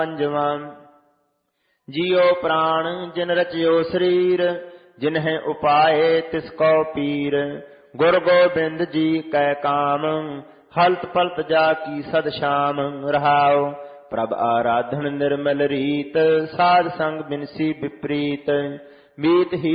ਪੰਜਵਾਂ जियो प्राण जिन रचियो शरीर जिन्हें उपाय तिसको पीर गुर गोबिंद जी कै काम हलत पलत जा की सद श्याम रहाओ प्रभ आराधन निर्मल रीत साध संग बिनसी विपरीत मीत ही